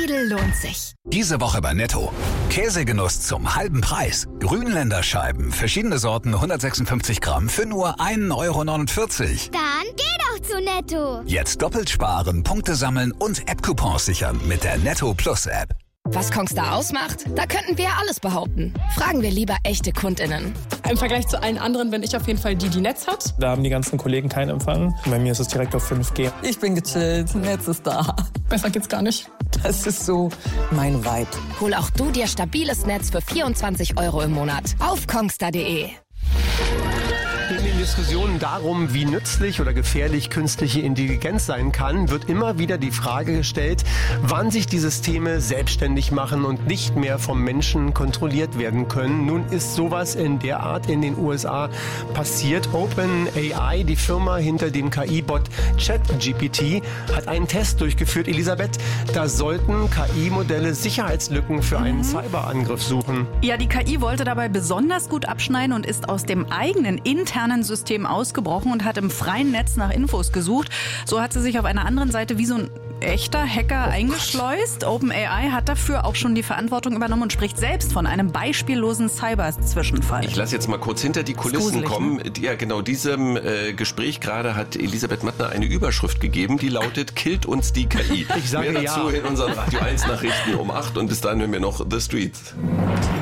Lidl lohnt sich. Diese Woche bei Netto. Käsegenuss zum halben Preis. Grünländer Scheiben, verschiedene Sorten, 156 Gramm für nur 1,49 €. Dann geh doch zu Netto. Jetzt doppelt sparen, Punkte sammeln und App-Coupons sichern mit der Netto Plus App. Was Kongstar ausmacht? Da könnten wir alles behaupten. Fragen wir lieber echte KundInnen. Im Vergleich zu allen anderen bin ich auf jeden Fall die Netz hat. Da haben die ganzen Kollegen keinen Empfang. Bei mir ist es direkt auf 5G. Ich bin gechillt, Netz ist da. Besser geht's gar nicht. Das ist so mein Vibe. Hol auch du dir stabiles Netz für 24 € im Monat auf kongstar.de. In den Diskussionen darum, wie nützlich oder gefährlich künstliche Intelligenz sein kann, wird immer wieder die Frage gestellt, wann sich die Systeme selbstständig machen und nicht mehr vom Menschen kontrolliert werden können. Nun ist sowas in der Art in den USA passiert. OpenAI, die Firma hinter dem KI-Bot ChatGPT, hat einen Test durchgeführt. Elisabeth, da sollten KI-Modelle Sicherheitslücken für einen Cyberangriff suchen. Ja, die KI wollte dabei besonders gut abschneiden und ist aus dem eigenen internen System ausgebrochen und hat im freien Netz nach Infos gesucht. So hat sie sich auf einer anderen Seite wie so ein echter Hacker eingeschleust. OpenAI hat dafür auch schon die Verantwortung übernommen und spricht selbst von einem beispiellosen Cyber-Zwischenfall. Ich lasse jetzt mal kurz hinter die Kulissen kommen. Ja, genau, diesem Gespräch gerade hat Elisabeth Mattner eine Überschrift gegeben, die lautet: Killt uns die KI. Ich sage Mehr dazu in unseren Radio 1 Nachrichten um 8 und bis dahin hören wir noch The Streets.